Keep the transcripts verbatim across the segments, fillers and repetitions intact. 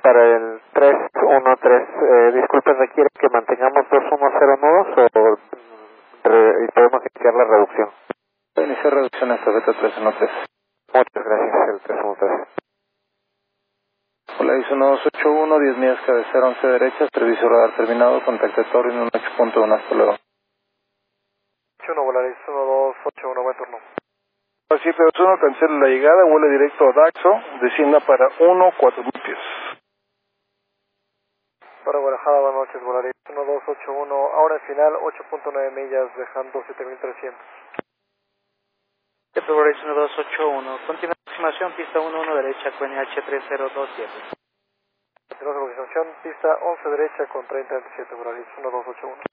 para el tres uno tres. Eh, disculpe, ¿requiere que mantengamos dos uno cero nudos o re, y podemos iniciar la reducción? Iniciar reducción hasta beta tres uno tres. Muchas gracias, el tres uno tres. Hola, dice uno dos ocho uno, diez millas cabecera, once derecha, servicio radar terminado, contacto Tori en un ocho punto uno, hasta luego. uno Volaris uno dos ocho uno, buen turno. siete dos uno, cancela la llegada, vuele directo a Daxo, descienda para uno cuatro mil pies. Para Guadalajara, buenas noches, Volaris uno dos ocho uno, ahora en final ocho punto nueve millas, dejando siete mil trescientos. Volaris uno dos ocho uno, continúa aproximación, pista uno uno derecha con N H tres cero dos siete. Continúa aproximación, pista once derecha con treinta veintisiete, Volaris uno dos ocho uno.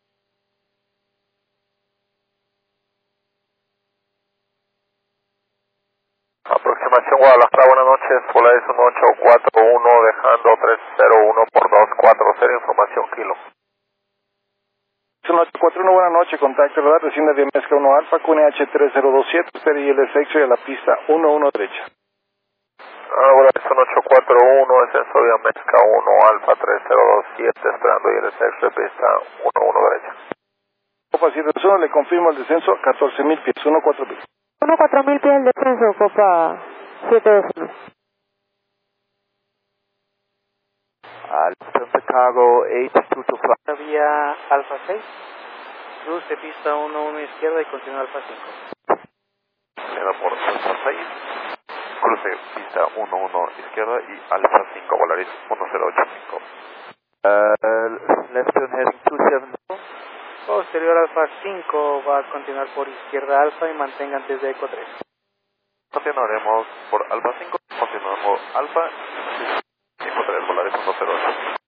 Aproximación Guadalajara, buenas noches, Volaris uno ocho cuatro uno, dejando tres cero uno por dos cuatro cero, información kilo. uno ocho cuatro uno, buenas noches, contacto radar, desciende de Mezca uno Alfa con N H tres cero dos siete, espere y el sexo y a la pista uno uno derecha. Ah, Volaris uno ocho cuatro uno, descenso vía Mezca uno Alfa tres cero dos siete, esperando y el sexo de pista uno uno derecha. Copa siete dos uno, le confirmo el descenso a catorce mil pies, uno cuatro mil. uno cuatro mil pies el descenso, Copa siete dos uno. Alpha Chicago ocho dos dos fly. Vía Alfa seis, cruce pista uno uno izquierda y continúa Alfa cinco. Queda por Alfa seis, cruce pista uno uno izquierda y Alfa cinco, Volaris uno cero ocho cinco. Uh, left turn heading two seven. Posterior Alfa cinco va a continuar por izquierda Alfa y mantenga antes de Eco tres. Continuaremos por Alfa cinco, continuamos Alfa cinco tres, Volaris uno cero ocho.